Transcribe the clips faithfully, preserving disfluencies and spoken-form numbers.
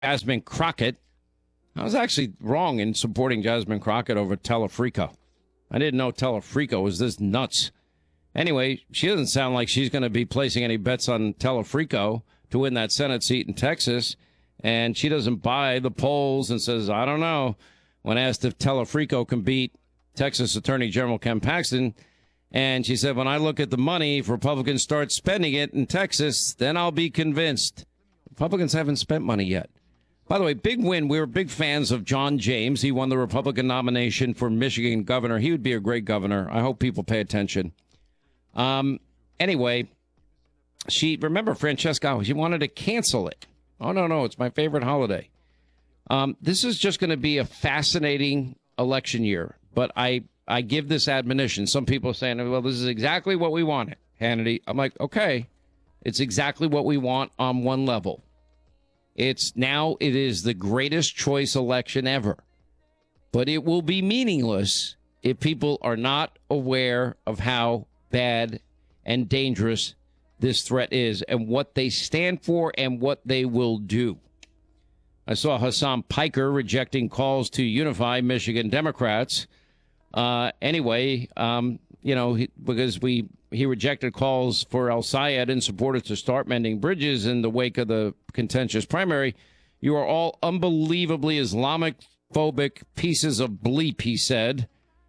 Jasmine Crockett. I was actually wrong in supporting Jasmine Crockett over Telefrico. I didn't know Telefrico was this nuts. Anyway, she doesn't sound like she's going to be placing any bets on Telefrico to win that Senate seat in Texas. And she doesn't buy the polls and says, I don't know. When asked if Telefrico can beat Texas Attorney General Ken Paxton, and she said, when I look at the money, if Republicans start spending it in Texas, then I'll be convinced. Republicans haven't spent money yet. By the way, big win. We were big fans of John James. He won the Republican nomination for Michigan governor. He would be a great governor. I hope people pay attention. Um, anyway, she, remember Francesca, she wanted to cancel it. Oh, no, no, it's my favorite holiday. Um, this is just going to be a fascinating election year, but I, I give this admonition. Some people are saying, well, this is exactly what we wanted, Hannity. I'm like, okay, it's exactly what we want on one level. It's now, it is the greatest choice election ever, but it will be meaningless if people are not aware of how bad and dangerous this threat is and what they stand for and what they will do. I saw Hassan Piker rejecting calls to unify Michigan Democrats. Uh, anyway, um, you know, he, because we he rejected calls for El Sayed and supported to start mending bridges in the wake of the contentious primary. You are all unbelievably Islamic-phobic pieces of bleep, he said.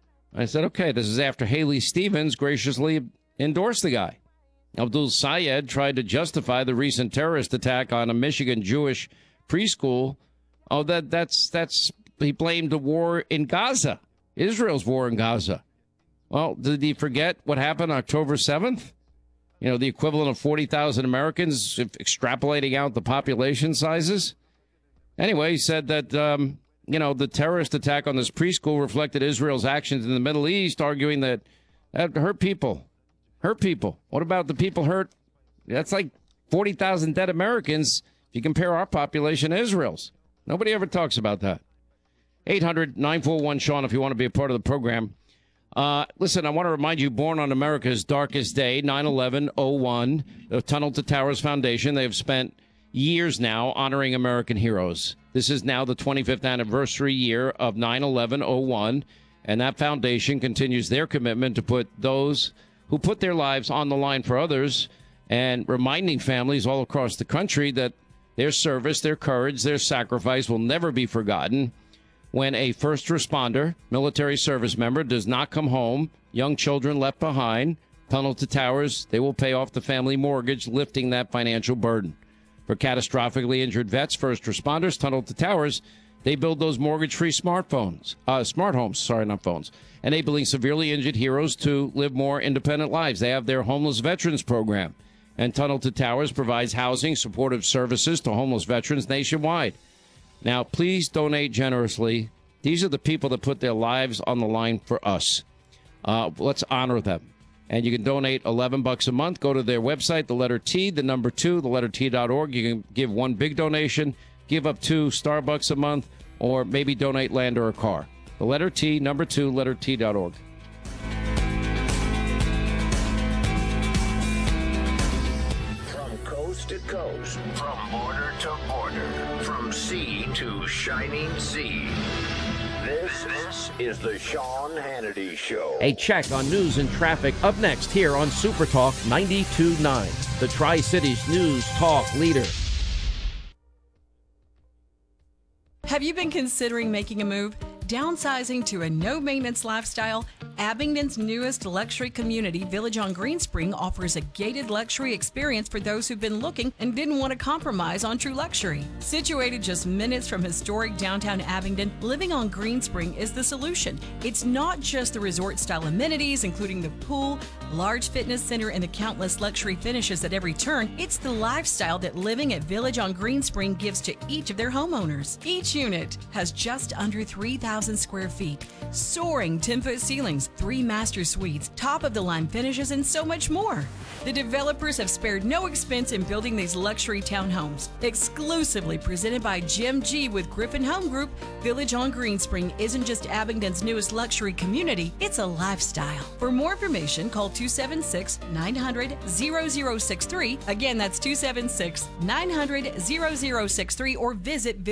I said, okay, this is after Haley Stevens graciously endorsed the guy. Abdul Sayed tried to justify the recent terrorist attack on a Michigan Jewish preschool. Oh, that that's that's he blamed the war in Gaza, Israel's war in Gaza. Well, did he forget what happened October seventh? You know, the equivalent of forty thousand Americans, extrapolating out the population sizes. Anyway, he said that, um, you know, the terrorist attack on this preschool reflected Israel's actions in the Middle East, arguing that that hurt people. Hurt people. What about the people hurt? That's like forty thousand dead Americans if you compare our population to Israel's. Nobody ever talks about that. eight hundred nine four one Sean if you want to be a part of the program. Uh, listen, I want to remind you, born on America's darkest day, nine eleven oh one, the Tunnel to Towers Foundation, they have spent years now honoring American heroes. This is now the twenty-fifth anniversary year of nine eleven oh one, and that foundation continues their commitment to put those who put their lives on the line for others and reminding families all across the country that their service, their courage, their sacrifice will never be forgotten. When a first responder, military service member, does not come home, young children left behind, Tunnel to Towers, they will pay off the family mortgage, lifting that financial burden. For catastrophically injured vets, first responders, Tunnel to Towers, they build those mortgage-free smartphones, uh, smart homes, sorry, not phones, enabling severely injured heroes to live more independent lives. They have their homeless veterans program. And Tunnel to Towers provides housing, supportive services to homeless veterans nationwide. Now, please donate generously. These are the people that put their lives on the line for us. Uh, let's honor them. And you can donate eleven bucks a month. Go to their website, the letter T, the number two, the letter T dot org. You can give one big donation, give up two Starbucks a month, or maybe donate land or a car. The letter T, number two, letter T dot org. From coast to coast, from border to border, from sea to shining sea. This, this is the Sean Hannity Show. A check on news and traffic up next here on Super Talk ninety-two point nine, the Tri-Cities News Talk leader. Have you been considering making a move? Downsizing to a no-maintenance lifestyle? Abingdon's newest luxury community, Village on Greenspring, offers a gated luxury experience for those who've been looking and didn't want to compromise on true luxury. Situated just minutes from historic downtown Abingdon, living on Greenspring is the solution. It's not just the resort-style amenities, including the pool, large fitness center, and the countless luxury finishes at every turn. It's the lifestyle that living at Village on Greenspring gives to each of their homeowners. Each unit has just under three thousand thousand square feet, soaring ten-foot ceilings, three master suites, top-of-the-line finishes, and so much more. The developers have spared no expense in building these luxury townhomes. Exclusively presented by Jim G. with Griffin Home Group, Village on Greenspring isn't just Abingdon's newest luxury community, it's a lifestyle. For more information, call two seven six, nine hundred, zero zero six three. Again, that's two seven six, nine hundred, zero zero six three or visit